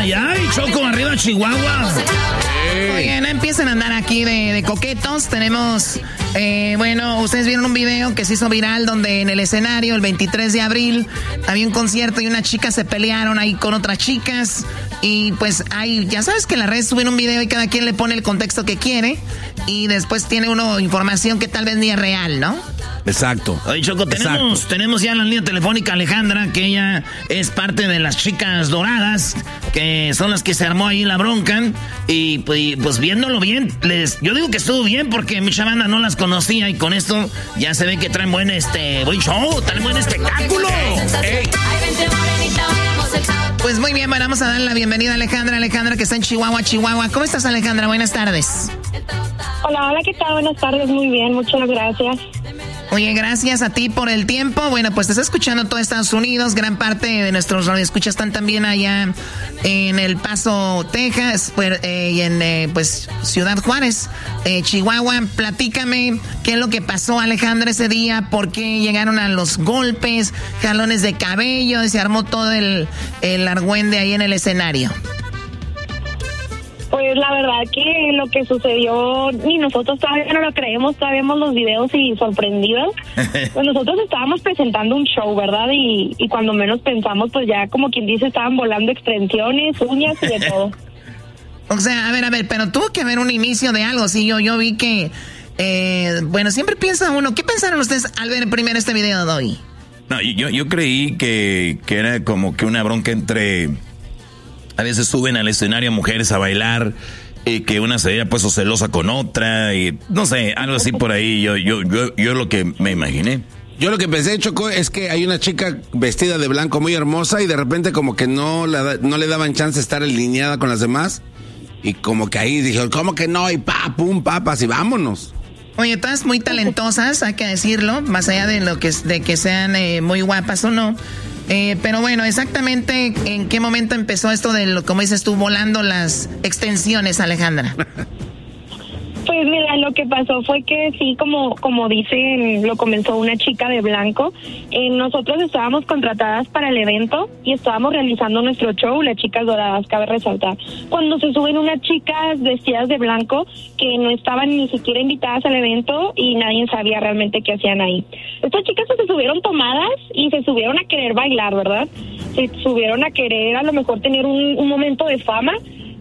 ay, ay, Choco, arriba Chihuahua. Oigan, no empiecen a andar aquí de coquetos. Tenemos, bueno, ustedes vieron un video que se hizo viral donde en el escenario, el 23 de abril, había un concierto y unas chicas se pelearon ahí con otras chicas. Y pues ahí, ya sabes que en las redes suben un video y cada quien le pone el contexto que quiere. Y después tiene uno información que tal vez ni es real, ¿no? Exacto. Oye, Choco, tenemos ya en la línea telefónica a Alejandra, que ella es parte de las chicas doradas, que son las que se armó ahí la bronca. Y pues viéndolo bien, yo digo que estuvo bien porque mucha banda no las conocía y con esto ya se ve que traen buen show, traen buen espectáculo. Ey. Pues muy bien, bueno, vamos a dar la bienvenida a Alejandra. Alejandra, que está en Chihuahua, Chihuahua. ¿Cómo estás, Alejandra? Buenas tardes. Hola, ¿qué tal? Buenas tardes, muy bien, muchas gracias. Oye, gracias a ti por el tiempo. Bueno, pues te está escuchando todo Estados Unidos. Gran parte de nuestros radioescuchas están también allá en El Paso, Texas, y en pues Ciudad Juárez, Chihuahua. Platícame qué es lo que pasó, Alejandra, ese día. ¿Por qué llegaron a los golpes, jalones de cabello? Y se armó todo el argüende ahí en el escenario. Pues la verdad que lo que sucedió, ni nosotros todavía no lo creemos, todavía vemos los videos y sorprendidos. Pues nosotros estábamos presentando un show, ¿verdad? Y cuando menos pensamos, pues ya como quien dice, estaban volando extensiones, uñas y de todo. O sea, a ver, pero tuvo que haber un inicio de algo, sí, yo vi que, bueno, siempre piensa uno, ¿qué pensaron ustedes al ver primero este video de hoy? No, yo creí que era como que una bronca entre... A veces suben al escenario mujeres a bailar, que una se había puesto celosa con otra, y no sé, algo así por ahí, yo lo que me imaginé. Yo lo que pensé, Choco, es que hay una chica vestida de blanco muy hermosa y de repente como que no le daban chance de estar alineada con las demás, y como que ahí dijeron, ¿cómo que no? Y papas y vámonos. Oye, todas muy talentosas, hay que decirlo, más allá de que sean muy guapas o no. Pero bueno, exactamente en qué momento empezó esto de, como dices tú, volando las extensiones, Alejandra. Pues mira, lo que pasó fue que sí, como dicen, lo comenzó una chica de blanco. Nosotros estábamos contratadas para el evento y estábamos realizando nuestro show, las chicas doradas, cabe resaltar. Cuando se suben unas chicas vestidas de blanco que no estaban ni siquiera invitadas al evento y nadie sabía realmente qué hacían ahí. Estas chicas se subieron tomadas y se subieron a querer bailar, ¿verdad? Se subieron a querer a lo mejor tener un momento de fama.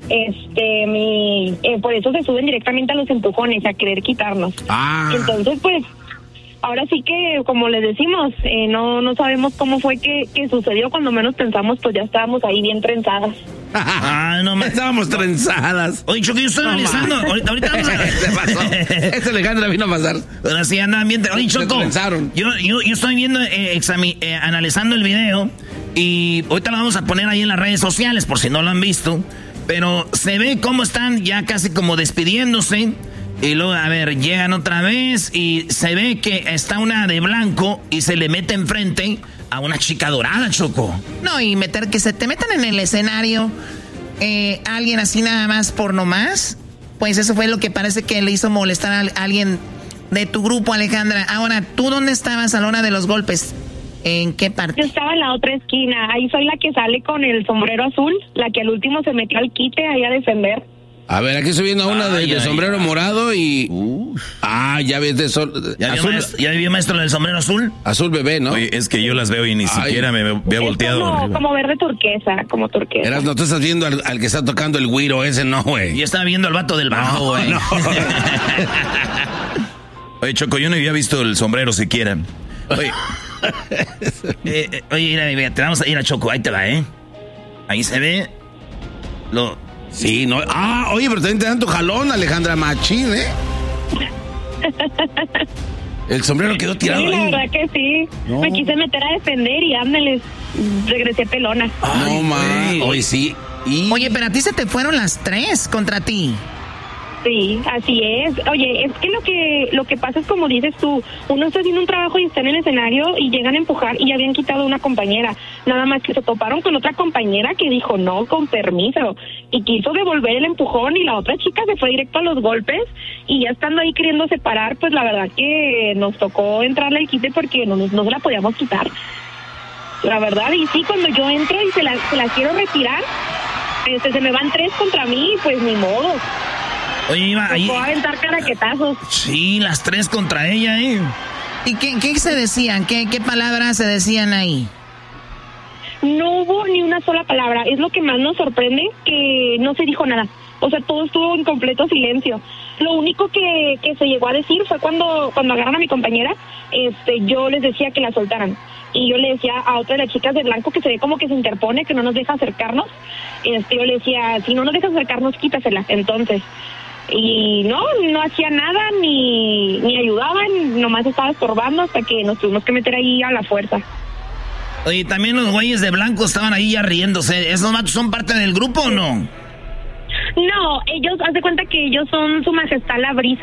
Por eso se suben directamente a los empujones, a querer quitarnos. Entonces, pues, ahora sí que, como les decimos, no sabemos cómo fue que sucedió. Cuando menos pensamos, pues ya estábamos ahí bien trenzadas. No me estábamos trenzadas. Oye, Choco, yo estoy analizando. Ahorita vamos a... Se pasó. Ese Alejandra vino a pasar. Ahora sí andan bien. Oye, Choco, yo estoy viendo, analizando el video y ahorita lo vamos a poner ahí en las redes sociales por si no lo han visto. Pero se ve cómo están ya casi como despidiéndose. Y luego, a ver, llegan otra vez y se ve que está una de blanco y se le mete enfrente a una chica dorada, Choco. No, y que se te metan en el escenario alguien así nada más por nomás. Pues eso fue lo que parece que le hizo molestar a alguien de tu grupo, Alejandra. Ahora, ¿tú dónde estabas a la hora de los golpes? ¿En qué parte? Yo estaba en la otra esquina. Ahí soy la que sale con el sombrero azul, la que al último se metió al quite ahí a defender. A ver, aquí estoy viendo a una de sombrero morado y... ya ves de sol... ¿Ya vio maestro del sombrero azul? Azul bebé, ¿no? Oye, es que yo las veo y ni siquiera me había volteado. Como verde turquesa, como turquesa. Eras, no te estás viendo al que está tocando el güiro ese, no, güey. Yo estaba viendo al vato del bajo, güey. No. Oye, Choco, yo no había visto el sombrero siquiera. Oye... oye, mira, te vamos a ir a Choco, ahí te va, ahí se ve Sí, no. Oye, pero también te dan tu jalón, Alejandra, machín, El sombrero quedó tirado sí, ahí. La verdad que sí. No. Me quise meter a defender y ándale, regresé pelona. No, ma. Oye, sí. Oye, pero a ti se te fueron las 3 contra ti. Sí, así es. Oye, es que lo que pasa es como dices tú, uno está haciendo un trabajo y está en el escenario y llegan a empujar y ya habían quitado a una compañera. Nada más que se toparon con otra compañera que dijo no, con permiso, y quiso devolver el empujón y la otra chica se fue directo a los golpes y ya estando ahí queriendo separar, pues la verdad que nos tocó entrarle al quite porque no se la podíamos quitar. La verdad, y sí, cuando yo entro y se la quiero retirar, se me van 3 contra mí, pues ni modo. Oye, iba ahí. Puedo aventar caraquetazos. Sí, las 3 contra ella, ¿Y qué se decían? ¿Qué palabras se decían ahí? No hubo ni una sola palabra. Es lo que más nos sorprende, que no se dijo nada. O sea, todo estuvo en completo silencio. Lo único que se llegó a decir fue cuando agarran a mi compañera, yo les decía que la soltaran. Y yo le decía a otra de las chicas de blanco que se ve como que se interpone, que no nos deja acercarnos. Yo le decía, si no nos dejas acercarnos, quítasela. Entonces, y no hacía nada, ni ayudaban, nomás estaba estorbando hasta que nos tuvimos que meter ahí a la fuerza. Oye, también los güeyes de blanco estaban ahí ya riéndose. ¿Esos vatos son parte del grupo o no? No, ellos, haz de cuenta que ellos son Su Majestad la Brisa.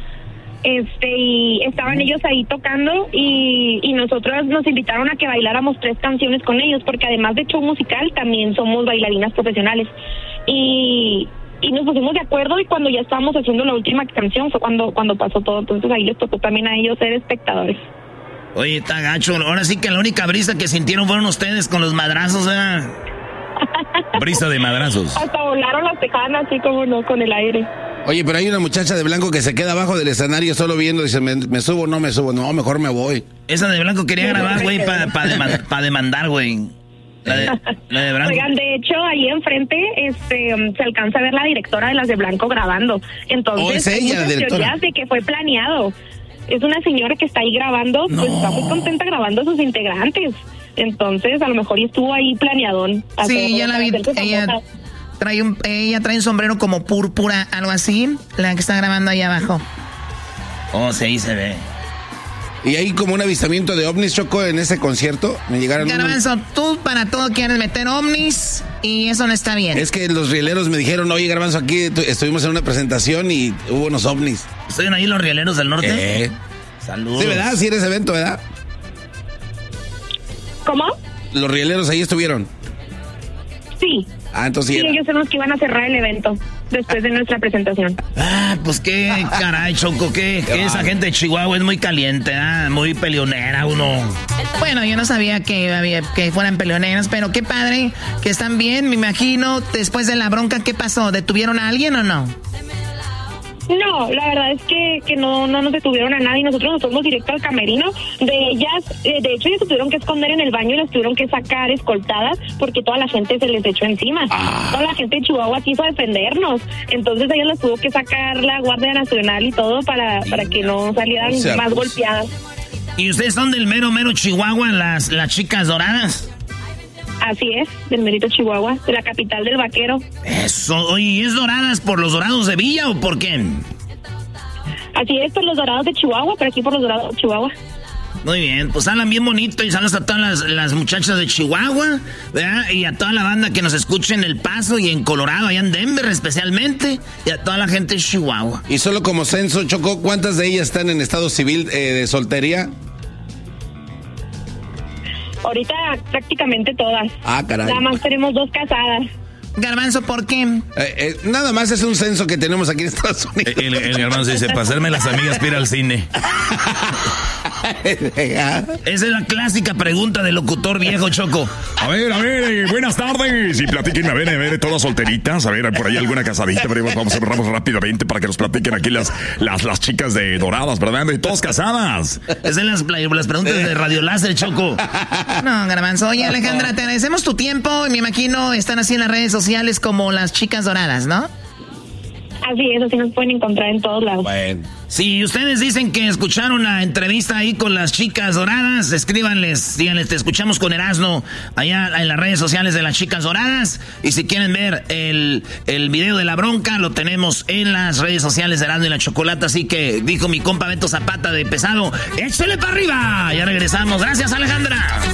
Y estaban ellos ahí tocando y nosotros nos invitaron a que bailáramos 3 canciones con ellos, porque además de show musical también somos bailarinas profesionales. Y nos pusimos de acuerdo, y cuando ya estábamos haciendo la última canción fue cuando pasó todo. Entonces ahí les tocó también a ellos ser espectadores. Oye, está gacho. Ahora sí que la única brisa que sintieron fueron ustedes con los madrazos, ¿eh? Brisa de madrazos. Hasta volaron las tejanas, así como no, con el aire. Oye, pero hay una muchacha de blanco que se queda abajo del escenario solo viendo y dice, ¿me subo? No, mejor me voy. Esa de blanco quería grabar, güey, para demandar, güey. La de blanco. Oigan, de hecho, ahí enfrente se alcanza a ver la directora de las de blanco grabando. Entonces, es ella, hay muchas teorías de que fue planeado. Es una señora que está ahí grabando, pues está muy contenta grabando a sus integrantes. Entonces, a lo mejor estuvo ahí planeadón. Sí, ya la vi. Ella trae un sombrero como púrpura, algo así, la que está grabando ahí abajo. Oh, sí, ahí se ve. Y hay como un avistamiento de ovnis, Choco, en ese concierto. Me llegaron. Garbanzo, tú para todo quieres meter ovnis y eso no está bien. Es que los rieleros me dijeron, oye, Garbanzo, aquí estuvimos en una presentación y hubo unos ovnis. ¿Están ahí los rieleros del norte? Saludos. Sí, ¿verdad? Sí, eres evento, ¿verdad? ¿Cómo? Los rieleros ahí estuvieron. Sí. Ah, entonces sí, ellos son los que iban a cerrar el evento después de nuestra presentación. Ah, pues qué caray, Choco, que esa gente de Chihuahua es muy caliente, muy peleonera uno. Bueno, yo no sabía que fueran peleoneras, pero qué padre, que están bien, me imagino. Después de la bronca, ¿qué pasó? ¿Detuvieron a alguien o no? No, la verdad es que no nos detuvieron a nadie. Nosotros nos fuimos directo al camerino de ellas. De hecho, ellas se tuvieron que esconder en el baño y las tuvieron que sacar escoltadas porque toda la gente se les echó encima. Toda la gente de Chihuahua quiso defendernos. Entonces ellas las tuvo que sacar la Guardia Nacional y todo para que no salieran más golpeadas. ¿Y ustedes son del mero Chihuahua, las chicas doradas? Así es, del merito Chihuahua, de la capital del vaquero. Eso, oye, ¿es Doradas por los Dorados de Villa o por qué? Así es, por los Dorados de Chihuahua, pero aquí por los Dorados de Chihuahua. Muy bien, pues hablan bien bonito y saludos a todas las muchachas de Chihuahua, ¿verdad? Y a toda la banda que nos escucha en El Paso y en Colorado, allá en Denver especialmente, y a toda la gente de Chihuahua. Y solo como censo, Choco, ¿cuántas de ellas están en estado civil de soltería? Ahorita prácticamente todas. Ah, caray. Nada más tenemos 2 casadas. Garbanzo, ¿por qué? Nada más es un censo que tenemos aquí en Estados Unidos. El Garbanzo dice, para hacerme las amigas para ir al cine. Esa es la clásica pregunta del locutor viejo, Choco. A ver, buenas tardes. Y platíquenme, a ver, todas solteritas. A ver, por ahí alguna casadita. Vamos a cerramos rápidamente para que nos platiquen aquí las chicas de Doradas, ¿verdad? Y todas casadas. Esas son las preguntas de Radio Láser, Choco. No, Garbanzo. Oye, Alejandra, te agradecemos tu tiempo. Y me imagino están así en las redes sociales como las chicas doradas, ¿no? Así es, así nos pueden encontrar en todos lados. Bueno. Si ustedes dicen que escucharon la entrevista ahí con las chicas doradas, escríbanles, díganles, te escuchamos con Erasmo allá en las redes sociales de las chicas doradas. Y si quieren ver el video de la bronca, lo tenemos en las redes sociales de Erasmo y la Chocolata. Así que dijo mi compa Beto Zapata de Pesado, ¡échale para arriba! Ya regresamos. Gracias, Alejandra.